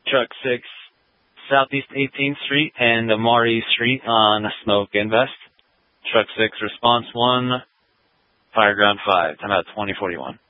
Truck 6, Southeast 18th Street and Amari Street on Smoke Invest. Truck 6, response 1, Fireground 5, time out 2041.